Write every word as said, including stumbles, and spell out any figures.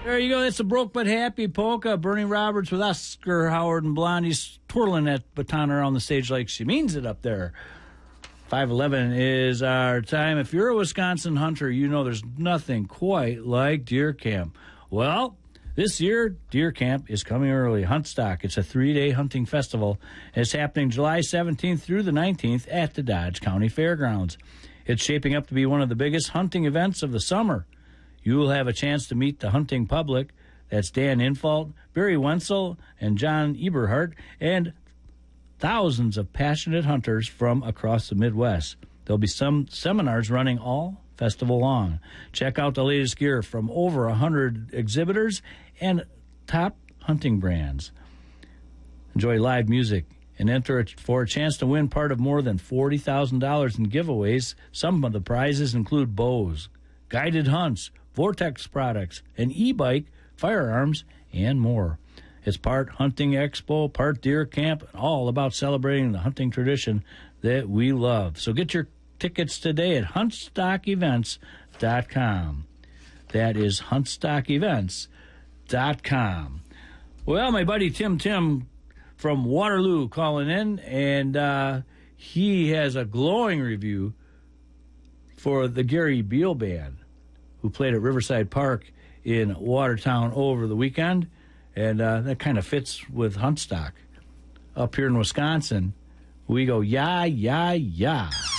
There you go. That's a Broke But Happy polka. Bernie Roberts with Oscar Howard and Blondie's twirling that baton around the stage like she means it up there. five eleven is our time. If you're a Wisconsin hunter, you know there's nothing quite like deer camp. Well, this year, deer camp is coming early. Huntstock. It's a three-day hunting festival. It's happening July seventeenth through the nineteenth at the Dodge County Fairgrounds. It's shaping up to be one of the biggest hunting events of the summer. You will have a chance to meet the hunting public. That's Dan Infalt, Barry Wenzel, and John Eberhardt, and thousands of passionate hunters from across the Midwest. There'll be some seminars running all festival long. Check out the latest gear from over one hundred exhibitors and top hunting brands. Enjoy live music and enter for a chance to win part of more than forty thousand dollars in giveaways. Some of the prizes include bows, guided hunts, Vortex products, an e-bike, firearms, and more. It's part hunting expo, part deer camp, and all about celebrating the hunting tradition that we love. So get your tickets today at huntstock events dot com. That is huntstock events dot com. Well, my buddy Tim Tim from Waterloo calling in, and uh, he has a glowing review for the Gary Beale Band, who played at Riverside Park in Watertown over the weekend, and uh, that kind of fits with Huntstock. Up here in Wisconsin, we go, yeah, yeah, yeah.